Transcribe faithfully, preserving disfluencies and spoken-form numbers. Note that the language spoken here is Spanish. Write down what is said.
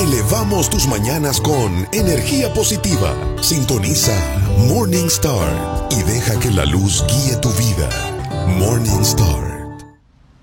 Elevamos tus mañanas con energía positiva. Sintoniza Morning Star y deja que la luz guíe tu vida. Morning Star.